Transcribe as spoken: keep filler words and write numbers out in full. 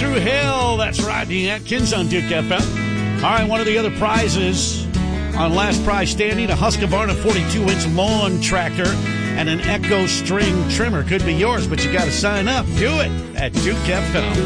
through hell. That's Rodney Atkins on Duke F M. All right, one of the other prizes on Last Prize Standing, a Husqvarna forty-two inch lawn tractor and an Echo string trimmer could be yours, but you got to sign up. Do it at Duke F M.